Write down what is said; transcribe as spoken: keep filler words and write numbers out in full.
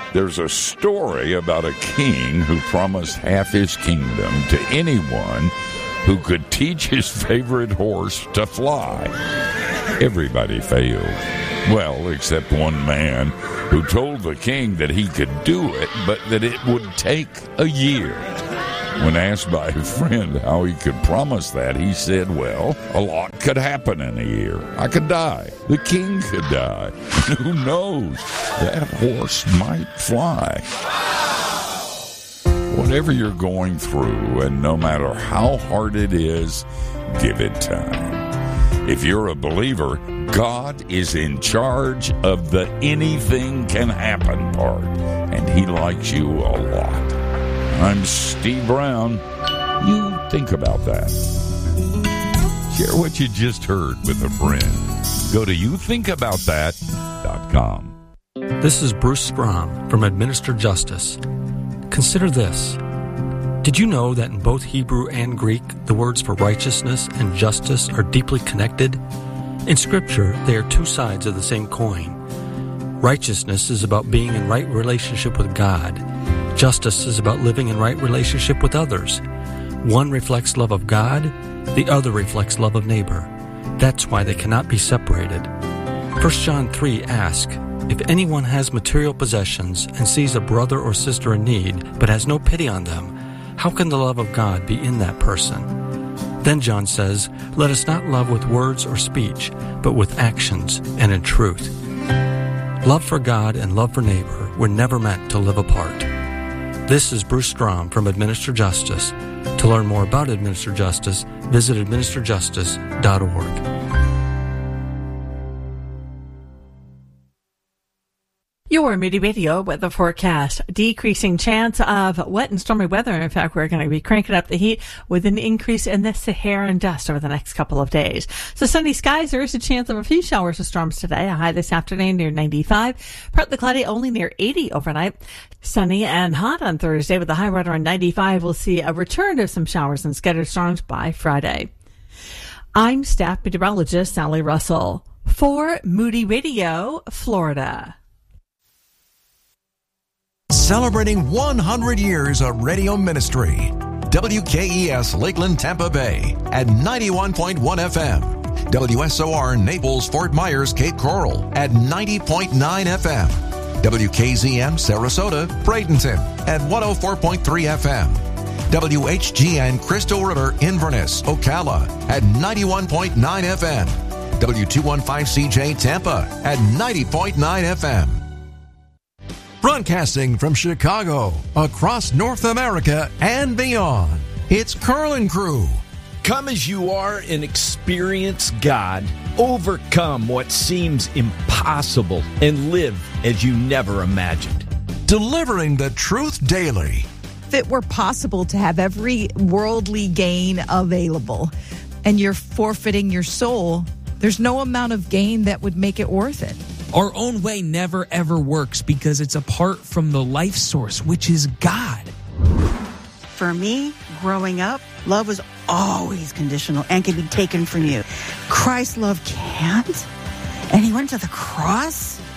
There's a story about a king who promised half his kingdom to anyone who could teach his favorite horse to fly. Everybody failed. Well, except one man who told the king that he could do it, but that it would take a year. When asked by a friend how he could promise that, he said, well, a lot could happen in a year. I could die. The king could die. Who knows? That horse might fly. Whatever you're going through, and no matter how hard it is, give it time. If you're a believer, God is in charge of the anything can happen part, and he likes you a lot. I'm Steve Brown. You think about that. Share what you just heard with a friend. Go to you think about that dot com. This is Bruce Strom from Administer Justice. Consider this. Did you know that in both Hebrew and Greek, the words for righteousness and justice are deeply connected? In Scripture, they are two sides of the same coin. Righteousness is about being in right relationship with God. Justice is about living in right relationship with others. One reflects love of God, the other reflects love of neighbor. That's why they cannot be separated. First John three asks, if anyone has material possessions and sees a brother or sister in need, but has no pity on them, how can the love of God be in that person? Then John says, let us not love with words or speech, but with actions and in truth. Love for God and love for neighbor were never meant to live apart. This is Bruce Strom from Administer Justice. To learn more about Administer Justice, visit administer justice dot org. Your Moody Radio weather forecast. Decreasing chance of wet and stormy weather. In fact, we're going to be cranking up the heat with an increase in the Saharan dust over the next couple of days. So sunny skies. There is a chance of a few showers or storms today. A high this afternoon near ninety-five. Partly cloudy, only near eighty overnight. Sunny and hot on Thursday with a high right around ninety-five. We'll see a return of some showers and scattered storms by Friday. I'm staff meteorologist Sally Russell for Moody Radio, Florida. Celebrating one hundred years of radio ministry. W K E S Lakeland, Tampa Bay at ninety-one point one F M. W S O R Naples, Fort Myers, Cape Coral at ninety point nine F M. W K Z M Sarasota, Bradenton at one oh four point three F M. W H G N Crystal River, Inverness, Ocala at ninety-one point nine F M. W two fifteen C J Tampa at ninety point nine F M. Broadcasting from Chicago, across North America and beyond, it's Curlin Crew. Come as you are and experience God. Overcome what seems impossible and live as you never imagined. Delivering the truth daily. If it were possible to have every worldly gain available and you're forfeiting your soul, there's no amount of gain that would make it worth it. Our own way never, ever works because it's apart from the life source, which is God. For me, growing up, love was always conditional and can be taken from you. Christ's love can't. And he went to the cross